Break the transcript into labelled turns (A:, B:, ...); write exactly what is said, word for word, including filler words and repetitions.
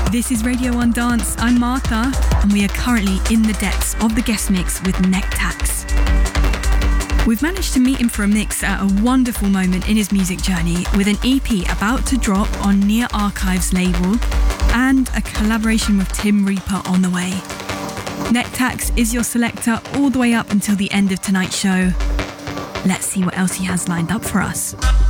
A: This is Radio one Dance. I'm Martha, and we are currently in the depths of the guest mix with Nectax. We've managed to meet him for a mix at a wonderful moment in his music journey, with an E P about to drop on Near Archives label and a collaboration with Tim Reaper on the way. Nectax is your selector all the way up until the end of tonight's show. Let's see what else he has lined up for us.